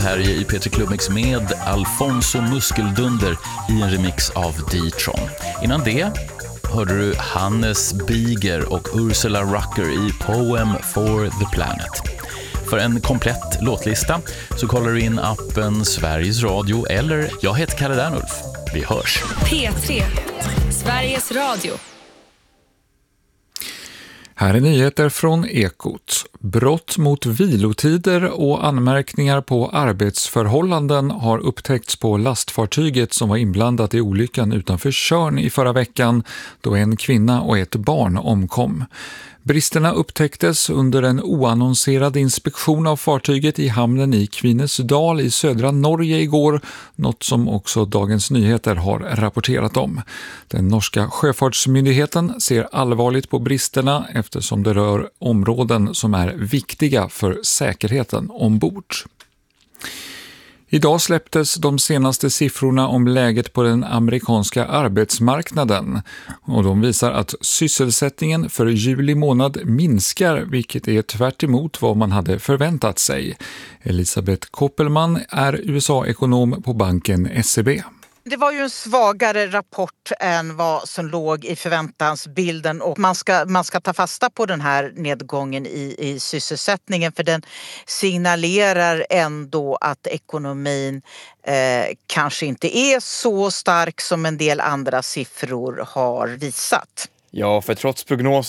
här i Petri Club-mix med Alfonso Muskeldunder i en remix av D-Tron. Innan det hörde du Hannes Biger och Ursula Rucker i Poem for the Planet. För en komplett låtlista så kollar du in appen Sveriges Radio eller jag heter Kalle Dernulf. Vi hörs. P3, Sveriges Radio. Här är nyheter från Ekot. Brott mot vilotider och anmärkningar på arbetsförhållanden har upptäckts på lastfartyget som var inblandat i olyckan utanför Tjörn i förra veckan då en kvinna och ett barn omkom. Bristerna upptäcktes under en oannonserad inspektion av fartyget i hamnen i Kvinesdal i södra Norge igår, något som också Dagens Nyheter har rapporterat om. Den norska sjöfartsmyndigheten ser allvarligt på bristerna eftersom det rör områden som är viktiga för säkerheten ombord. Idag släpptes de senaste siffrorna om läget på den amerikanska arbetsmarknaden och de visar att sysselsättningen för juli månad minskar, vilket är tvärt emot vad man hade förväntat sig. Elisabeth Koppelman är USA-ekonom på banken SEB. Det var ju en svagare rapport än vad som låg i förväntansbilden och man ska ta fasta på den här nedgången i sysselsättningen för den signalerar ändå att ekonomin kanske inte är så stark som en del andra siffror har visat. Ja, för trots prognoser